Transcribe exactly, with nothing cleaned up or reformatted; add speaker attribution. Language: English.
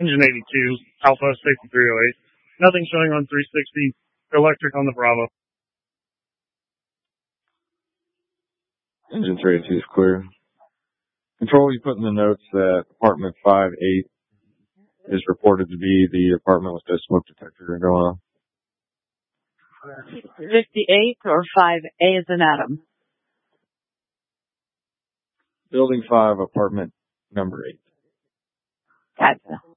Speaker 1: Engine eighty-two, Alpha sixty-three oh eight. Nothing showing on three sixty. Electric on the Bravo.
Speaker 2: Engine three eighty-two is clear. Control, you put in the notes that apartment five eight is reported to be the apartment with the smoke detector going on.
Speaker 3: fifty-eight or five A is an Adam.
Speaker 2: Building five, apartment number eight.
Speaker 3: Gotcha.